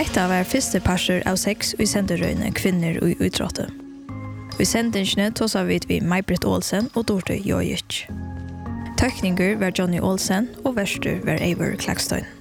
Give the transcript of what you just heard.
Hetta var første parser av 6 i senderøyne kvinner og utrådte. I sendingene tåsa vi May-Britt Olsen og Dorte Jojic. Tøkninger var Johnny Olsen og verster var Eivor Klagstein.